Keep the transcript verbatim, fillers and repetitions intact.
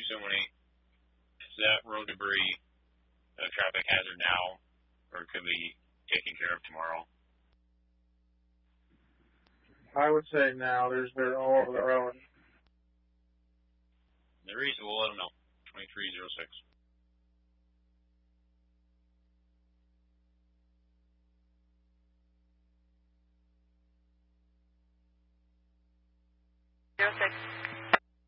seven one eight. Is that road debris a traffic hazard now, or could be taken care of tomorrow? I would say now. There's they're all over the road. There is. We'll let them know. twenty-three oh six. Zero six.